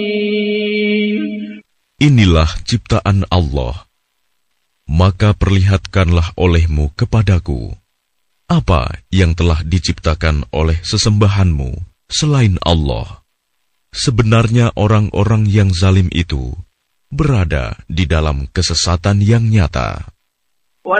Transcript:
Inilah ciptaan Allah. Maka perlihatkanlah olehmu kepadaku apa yang telah diciptakan oleh sesembahanmu selain Allah. Sebenarnya orang-orang yang zalim itu berada di dalam kesesatan yang nyata.